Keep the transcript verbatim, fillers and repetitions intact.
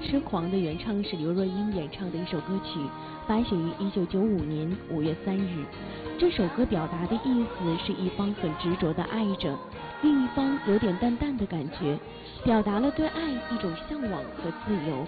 痴狂》的原唱是刘若英演唱的一首歌曲，发行于一九九五年五月三日。这首歌表达的意思是一方很执着的爱着，另一方有点淡淡的感觉，表达了对爱一种向往和自由。